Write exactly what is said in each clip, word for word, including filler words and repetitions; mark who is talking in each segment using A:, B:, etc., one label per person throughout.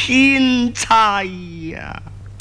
A: 天才呀！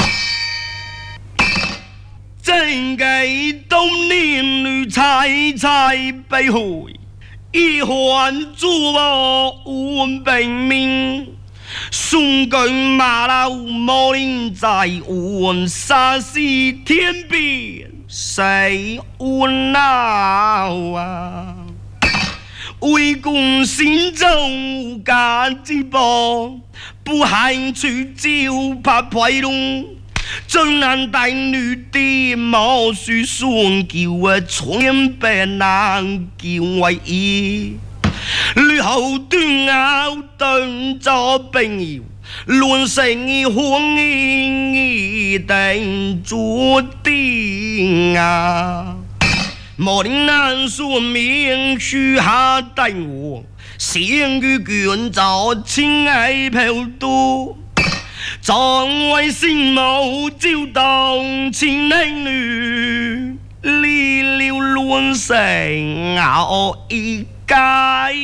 A: 正给当年女才才被害，一环珠宝换平民。送君马老莫林在换，杀死天边谁换闹啊？为共心中家之宝，不喊出招拍牌龙。真难带女的毛须双叫啊，穿白难叫为义。女后端拗對咗朋友，亂成歡意定注定啊！莫令難說命許下定我，先於卷就親愛漂多。狀為先母招當千男女，離了亂成拗一街，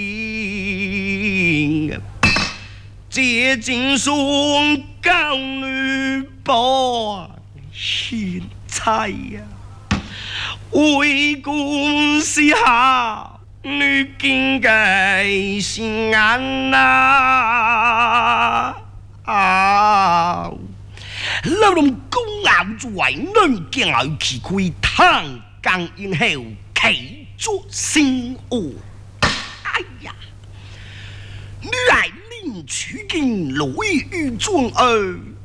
A: 接近雙高女博獻妻呀，為官司下女見計心眼啊！啊！老龍公咬住為女見後期開tan更以後企作先惡。哎呀！女兒令取經來於尊兒。